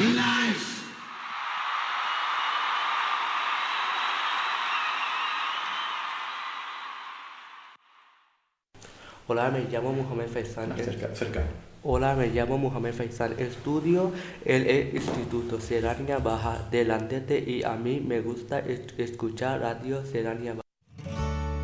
Hola, me llamo Mohamed Faisal. Cerca. Hola, me llamo Mohamed Faisal. Estudio en el Instituto Serrania Baja delante y a mí me gusta escuchar Radio Serrania Baja.